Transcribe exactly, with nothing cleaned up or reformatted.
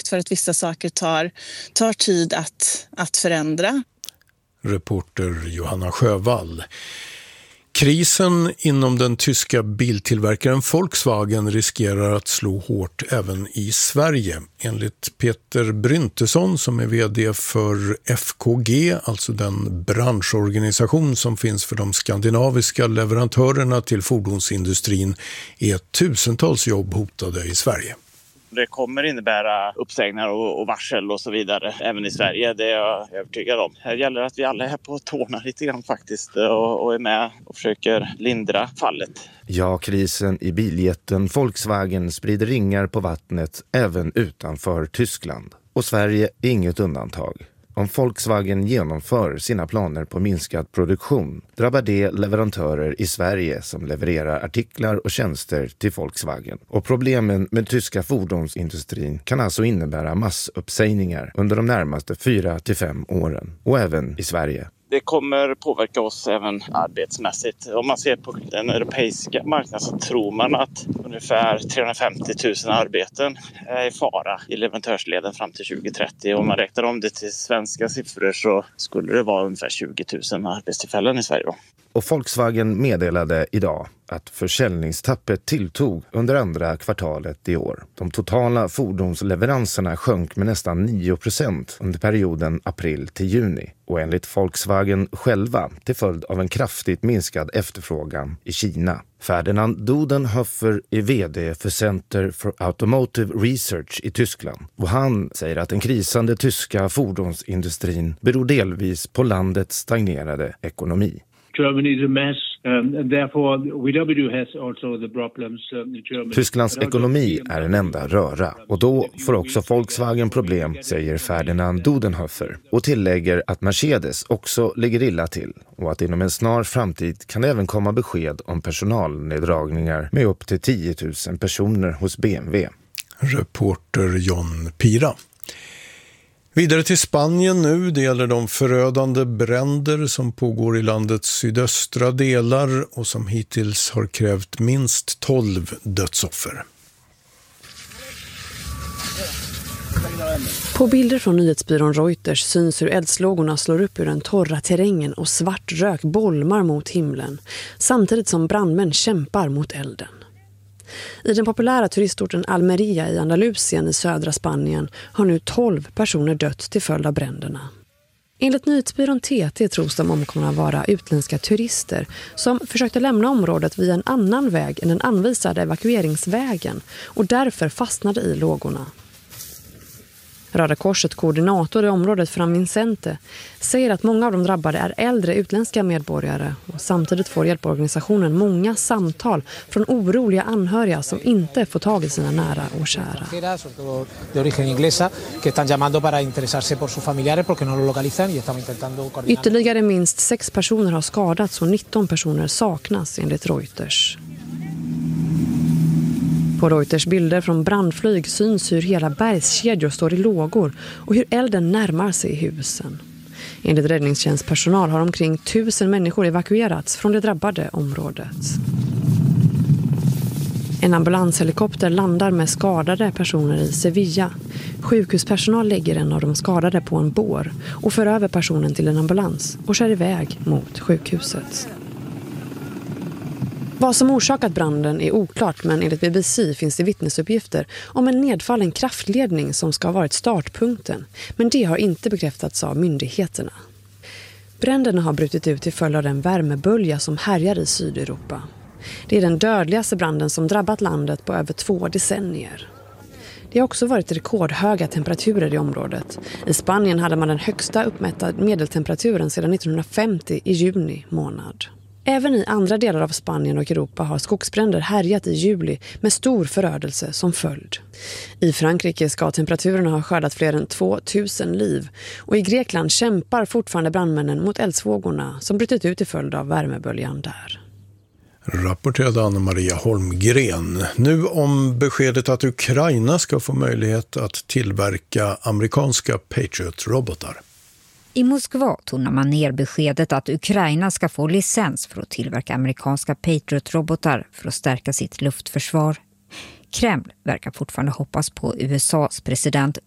för att vissa saker tar, tar tid att, att förändra. Reporter Johanna Sjövall. Krisen inom den tyska biltillverkaren Volkswagen riskerar att slå hårt även i Sverige. Enligt Peter Bryntesson som är vd för F K G, alltså den branschorganisation som finns för de skandinaviska leverantörerna till fordonsindustrin, är tusentals jobb hotade i Sverige. Det kommer innebära uppsägningar och, och varsel och så vidare även i Sverige, det är jag övertygad om. Här gäller att vi alla är på tårna lite grann faktiskt och, och är med och försöker lindra fallet. Ja, krisen i biljätten Volkswagen sprider ringar på vattnet även utanför Tyskland. Och Sverige är inget undantag. Om Volkswagen genomför sina planer på minskad produktion drabbar det leverantörer i Sverige som levererar artiklar och tjänster till Volkswagen. Och problemen med tyska fordonsindustrin kan alltså innebära massuppsägningar under de närmaste fyra till fem åren. Och även i Sverige. Det kommer påverka oss även arbetsmässigt. Om man ser på den europeiska marknaden så tror man att ungefär trehundrafemtio tusen arbeten är i fara i leverantörsleden fram till tjugo trettio. Om man räknar om det till svenska siffror så skulle det vara ungefär tjugo tusen arbetstillfällen i Sverige då. Och Volkswagen meddelade idag att försäljningstappet tilltog under andra kvartalet i år. De totala fordonsleveranserna sjönk med nästan nio procent under perioden april till juni. Och enligt Volkswagen själva till följd av en kraftigt minskad efterfrågan i Kina. Ferdinand Dudenhofer är vd för Center for Automotive Research i Tyskland. Och han säger att den krisande tyska fordonsindustrin beror delvis på landets stagnerade ekonomi. Germany is a mess, um, and therefore V W has also the problems um, in Germany. Tysklands ekonomi är en enda röra och då får också Volkswagen problem, säger Ferdinand Dudenhofer och tillägger att Mercedes också ligger illa till och att inom en snar framtid kan det även komma besked om personalneddragningar med upp till tio tusen personer hos B M W. Reporter John Pira. Vidare till Spanien nu. Det gäller de förödande bränder som pågår i landets sydöstra delar och som hittills har krävt minst tolv dödsoffer. På bilder från nyhetsbyrån Reuters syns hur eldslågorna slår upp ur den torra terrängen och svart rök bolmar mot himlen, samtidigt som brandmän kämpar mot elden. I den populära turistorten Almeria i Andalusien i södra Spanien har nu tolv personer dött till följd av bränderna. Enligt nyhetsbyrån T T tros de omkomna vara utländska turister som försökte lämna området via en annan väg än den anvisade evakueringsvägen och därför fastnade i lågorna. Röda Korset koordinator i området Fran Vincente säger att många av de drabbade är äldre utländska medborgare och samtidigt får hjälporganisationen många samtal från oroliga anhöriga som inte får tag i sina nära och kära. Ytterligare minst sex personer har skadats och nitton personer saknas enligt Reuters. På Reuters bilder från brandflyg syns hur hela bergskedjor står i lågor och hur elden närmar sig husen. Enligt räddningstjänstpersonal har omkring tusen människor evakuerats från det drabbade området. En ambulanshelikopter landar med skadade personer i Sevilla. Sjukhuspersonal lägger en av de skadade på en bår och för över personen till en ambulans och kör iväg mot sjukhuset. Vad som orsakat branden är oklart, men enligt B B C finns det vittnesuppgifter om en nedfallen kraftledning som ska ha varit startpunkten, men det har inte bekräftats av myndigheterna. Bränderna har brutit ut till följd av den värmebölja som härjar i Sydeuropa. Det är den dödligaste branden som drabbat landet på över två decennier. Det har också varit rekordhöga temperaturer i området. I Spanien hade man den högsta uppmätta medeltemperaturen sedan nittonhundrafemtio i juni månad. Även i andra delar av Spanien och Europa har skogsbränder härjat i juli med stor förödelse som följd. I Frankrike ska temperaturerna ha skördat fler än tvåtusen liv och i Grekland kämpar fortfarande brandmännen mot eldsvågorna som brutit ut till följd av värmeböljan där. Rapporterade Anna-Maria Holmgren. Nu om beskedet att Ukraina ska få möjlighet att tillverka amerikanska Patriot-robotar. I Moskva tonar man ner beskedet att Ukraina ska få licens för att tillverka amerikanska Patriot-robotar för att stärka sitt luftförsvar. Kreml verkar fortfarande hoppas på U S A:s president